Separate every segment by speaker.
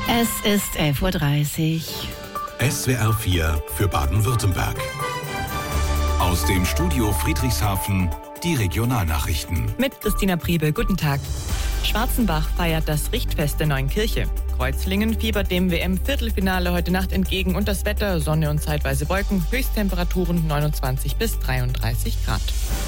Speaker 1: Es ist 11:30 Uhr.
Speaker 2: SWR 4 für Baden-Württemberg. Aus dem Studio Friedrichshafen die Regionalnachrichten.
Speaker 3: Mit Christina Priebe, guten Tag. Schwarzenbach feiert das Richtfest der neuen Kirche. Kreuzlingen fiebert dem WM-Viertelfinale heute Nacht entgegen und das Wetter, Sonne und zeitweise Wolken, Höchsttemperaturen 29 bis 33 Grad.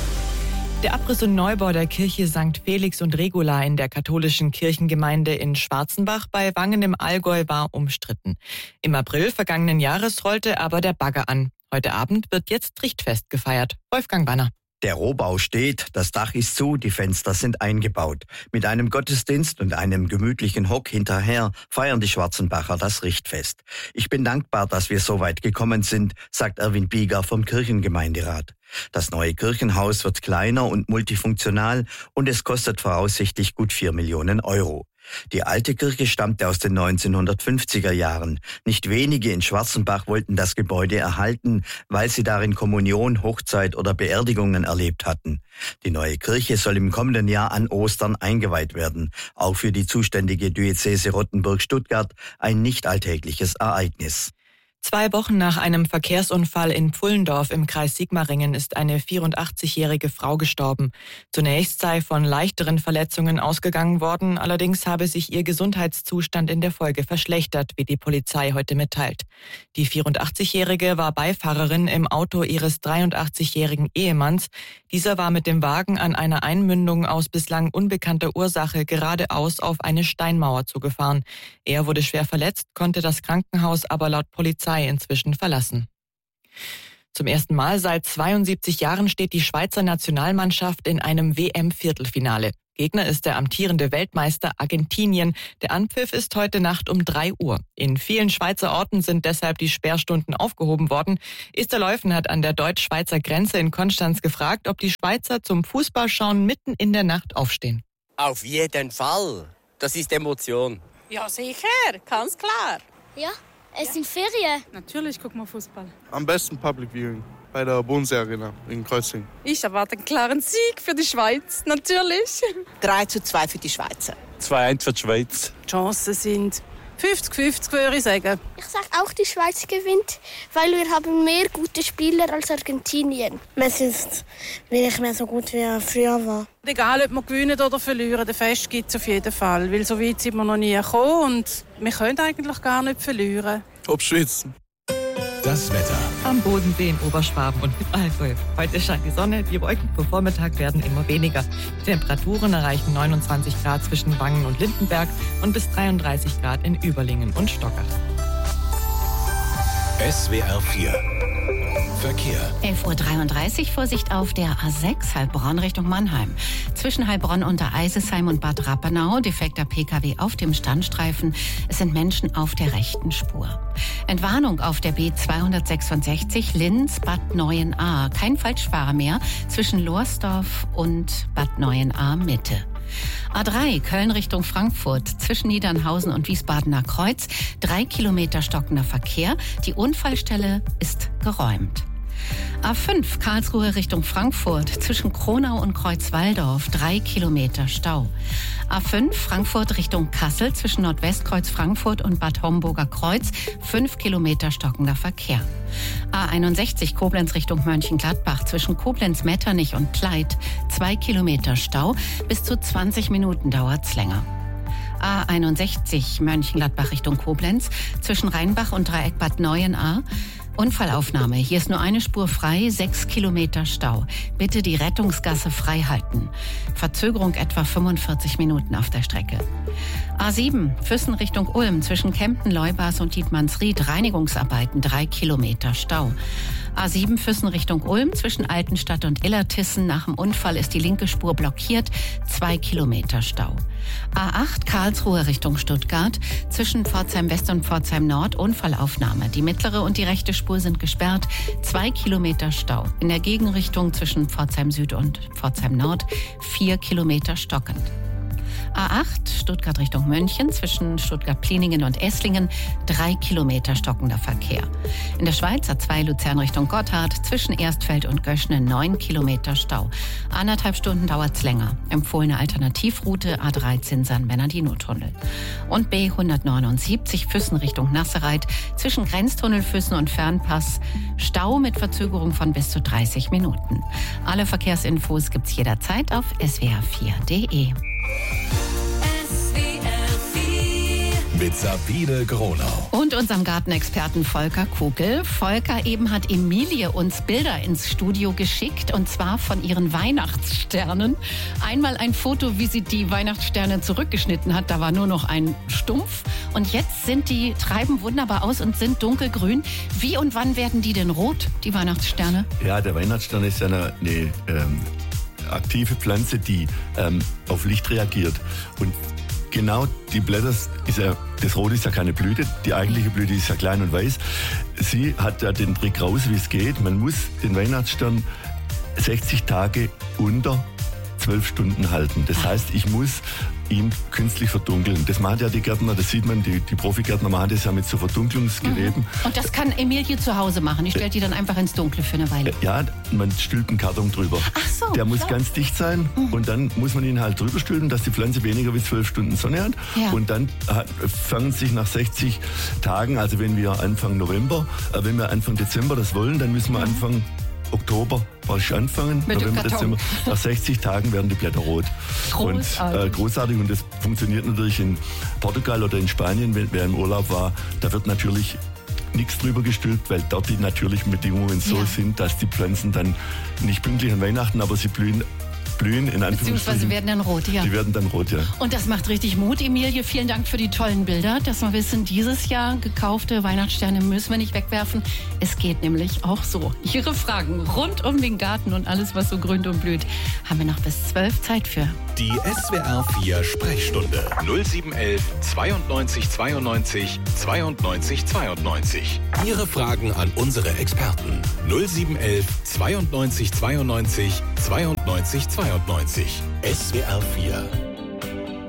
Speaker 3: Der Abriss und Neubau der Kirche St. Felix und Regula in der katholischen Kirchengemeinde in Schwarzenbach bei Wangen im Allgäu war umstritten. Im April vergangenen Jahres rollte aber der Bagger an. Heute Abend wird jetzt Richtfest gefeiert. Wolfgang Banner.
Speaker 4: Der Rohbau steht, das Dach ist zu, die Fenster sind eingebaut. Mit einem Gottesdienst und einem gemütlichen Hock hinterher feiern die Schwarzenbacher das Richtfest. Ich bin dankbar, dass wir so weit gekommen sind, sagt Erwin Bieger vom Kirchengemeinderat. Das neue Kirchenhaus wird kleiner und multifunktional und es kostet voraussichtlich gut 4 Millionen Euro. Die alte Kirche stammte aus den 1950er Jahren. Nicht wenige in Schwarzenbach wollten das Gebäude erhalten, weil sie darin Kommunion, Hochzeit oder Beerdigungen erlebt hatten. Die neue Kirche soll im kommenden Jahr an Ostern eingeweiht werden. Auch für die zuständige Diözese Rottenburg-Stuttgart ein nicht alltägliches Ereignis.
Speaker 3: 2 Wochen nach einem Verkehrsunfall in Pfullendorf im Kreis Sigmaringen ist eine 84-jährige Frau gestorben. Zunächst sei von leichteren Verletzungen ausgegangen worden, allerdings habe sich ihr Gesundheitszustand in der Folge verschlechtert, wie die Polizei heute mitteilt. Die 84-jährige war Beifahrerin im Auto ihres 83-jährigen Ehemanns. Dieser war mit dem Wagen an einer Einmündung aus bislang unbekannter Ursache geradeaus auf eine Steinmauer zugefahren. Er wurde schwer verletzt, konnte das Krankenhaus aber laut Polizei inzwischen verlassen. Zum ersten Mal seit 72 Jahren steht die Schweizer Nationalmannschaft in einem WM-Viertelfinale. Gegner ist der amtierende Weltmeister Argentinien. Der Anpfiff ist heute Nacht um 3 Uhr. In vielen Schweizer Orten sind deshalb die Sperrstunden aufgehoben worden. Esther Leufen hat an der deutsch-schweizer Grenze in Konstanz gefragt, ob die Schweizer zum Fußballschauen mitten in der Nacht aufstehen.
Speaker 5: Auf jeden Fall. Das ist Emotion.
Speaker 6: Ja, sicher. Ganz klar.
Speaker 7: Ja. Es sind Ferien.
Speaker 6: Natürlich gucken wir Fußball.
Speaker 8: Am besten Public Viewing bei der Bodensee-Arena in Kreuzlingen.
Speaker 6: Ich erwarte einen klaren Sieg für die Schweiz, natürlich.
Speaker 9: 3:2 für die Schweizer.
Speaker 10: 2:1 für die Schweiz.
Speaker 6: Die Chancen sind 50-50, würde ich sagen.
Speaker 7: Ich sage auch, die Schweiz gewinnt, weil wir haben mehr gute Spieler als Argentinien.
Speaker 11: Es ist nicht mehr so gut, wie früher war.
Speaker 6: Egal, ob wir gewinnen oder verlieren, den Fest gibt es auf jeden Fall. Weil so weit sind wir noch nie gekommen und wir können eigentlich gar nicht verlieren.
Speaker 8: Ob Schwitzen.
Speaker 2: Das Wetter.
Speaker 3: Am Bodensee in Oberschwaben und im Allgäu. Heute scheint die Sonne, die Wolken vor Vormittag werden immer weniger. Die Temperaturen erreichen 29 Grad zwischen Wangen und Lindenberg und bis 33 Grad in Überlingen und Stockach.
Speaker 2: SWR 4 Verkehr.
Speaker 1: 11:33 Uhr, Vorsicht auf der A6 Heilbronn Richtung Mannheim. Zwischen Heilbronn unter Eisesheim und Bad Rappenau, defekter Pkw auf dem Standstreifen. Es sind Menschen auf der rechten Spur. Entwarnung auf der B266 Linz-Bad Neuenahr. Kein Falschfahrer mehr zwischen Lohrsdorf und Bad Neuenahr Mitte. A3 Köln Richtung Frankfurt zwischen Niedernhausen und Wiesbadener Kreuz. 3 Kilometer stockender Verkehr. Die Unfallstelle ist geräumt. A5 Karlsruhe Richtung Frankfurt zwischen Kronau und Kreuzwaldorf 3 Kilometer Stau. A5 Frankfurt Richtung Kassel zwischen Nordwestkreuz Frankfurt und Bad Homburger Kreuz 5 Kilometer stockender Verkehr. A61 Koblenz Richtung Mönchengladbach zwischen Koblenz-Metternich und Kleid 2 Kilometer Stau, bis zu 20 Minuten dauert's länger. A61 Mönchengladbach Richtung Koblenz zwischen Rheinbach und Dreieck Bad Neuenahr. Unfallaufnahme. Hier ist nur eine Spur frei, 6 Kilometer Stau. Bitte die Rettungsgasse frei halten. Verzögerung etwa 45 Minuten auf der Strecke. A7 Füssen Richtung Ulm zwischen Kempten, Leubas und Dietmannsried. Reinigungsarbeiten 3 Kilometer Stau. A7 Füssen Richtung Ulm zwischen Altenstadt und Illertissen. Nach dem Unfall ist die linke Spur blockiert. 2 Kilometer Stau. A8 Karlsruhe Richtung Stuttgart zwischen Pforzheim West und Pforzheim Nord. Unfallaufnahme. Die mittlere und die rechte Spur sind gesperrt. 2 Kilometer Stau. In der Gegenrichtung zwischen Pforzheim Süd und Pforzheim Nord 4 Kilometer stockend. A8 Stuttgart Richtung München zwischen Stuttgart-Pliningen und Esslingen 3 Kilometer stockender Verkehr. In der Schweiz A2 Luzern Richtung Gotthard zwischen Erstfeld und Göschne 9 Kilometer Stau. 1,5 Stunden dauert's länger. Empfohlene Alternativroute A13 San Bernardino-Tunnel. Und B179 Füssen Richtung Nassereit zwischen Grenztunnel Füssen und Fernpass. Stau mit Verzögerung von bis zu 30 Minuten. Alle Verkehrsinfos gibt's jederzeit auf swr4.de.
Speaker 2: Mit Sabine Gronau.
Speaker 1: Und unserem Gartenexperten Volker Kugel. Volker, eben hat Emilie uns Bilder ins Studio geschickt, und zwar von ihren Weihnachtssternen. Einmal ein Foto, wie sie die Weihnachtssterne zurückgeschnitten hat, da war nur noch ein Stumpf. Und jetzt treiben wunderbar aus und sind dunkelgrün. Wie und wann werden die denn rot, die Weihnachtssterne?
Speaker 10: Ja, der Weihnachtsstern ist ja eine aktive Pflanze, die auf Licht reagiert. Und genau die Blätter, das Rot ist ja keine Blüte, die eigentliche Blüte ist ja klein und weiß. Sie hat ja den Trick raus, wie es geht. Man muss den Weihnachtsstern 60 Tage unter 12 Stunden halten. Das heißt, ich muss ihn künstlich verdunkeln. Das machen ja die Gärtner, das sieht man, die Profigärtner machen das ja mit so Verdunklungsgeräten.
Speaker 1: Und das kann Emilie zu Hause machen. Die stellt die dann einfach ins Dunkle für eine Weile.
Speaker 10: Ja, man stülpt einen Karton drüber.
Speaker 1: Ach so.
Speaker 10: Der muss ganz dicht sein und dann muss man ihn halt drüber stülpen, dass die Pflanze weniger wie 12 Stunden Sonne hat. Ja. Und dann fangen sich nach 60 Tagen, also wenn wir Anfang Dezember das wollen, dann müssen wir Anfang Oktober anfangen, November, Dezember. Nach 60 Tagen werden die Blätter rot. Großartig. Und das funktioniert natürlich in Portugal oder in Spanien, wer im Urlaub war. Da wird natürlich nichts drüber gestülpt, weil dort die natürlichen Bedingungen so sind, dass die Pflanzen dann nicht pünktlich an Weihnachten, aber sie blühen in Anführungsstrichen.
Speaker 1: Beziehungsweise werden dann rot, ja.
Speaker 10: Die werden dann rot, ja.
Speaker 1: Und das macht richtig Mut, Emilie. Vielen Dank für die tollen Bilder, dass wir wissen, dieses Jahr gekaufte Weihnachtssterne müssen wir nicht wegwerfen. Es geht nämlich auch so. Ihre Fragen rund um den Garten und alles, was so grünt und blüht, haben wir noch bis 12 Zeit für.
Speaker 2: Die SWR 4 Sprechstunde 0711 92 92 92 92. Ihre Fragen an unsere Experten 0711 92 92 92 92. SWR 4